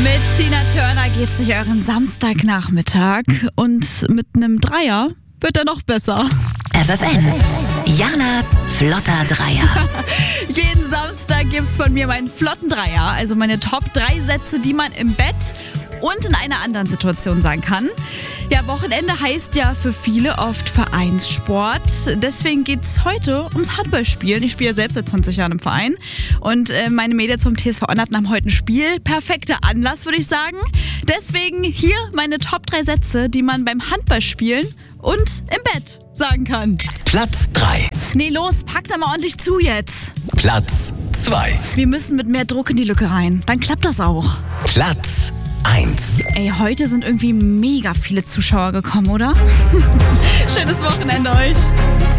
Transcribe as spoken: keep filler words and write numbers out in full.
Mit Tina Turner geht's durch euren Samstagnachmittag und mit einem Dreier wird er noch besser. F F N, Janas flotter Dreier. Jeden Samstag gibt's von mir meinen flotten Dreier, also meine Top drei Sätze, die man im Bett und in einer anderen Situation sagen kann. Ja, Wochenende heißt ja für viele oft Vereinssport. Deswegen geht's heute ums Handballspielen. Ich spiele ja selbst seit zwanzig Jahren im Verein. Und äh, meine Mädels vom T S V Onnerten haben heute ein Spiel. Perfekter Anlass, würde ich sagen. Deswegen hier meine Top drei Sätze, die man beim Handballspielen und im Bett sagen kann. Platz drei. Nee, los, pack da mal ordentlich zu jetzt. Platz zwei. Wir müssen mit mehr Druck in die Lücke rein. Dann klappt das auch. Platz eins. Ey, heute sind irgendwie mega viele Zuschauer gekommen, oder? Schönes Wochenende euch.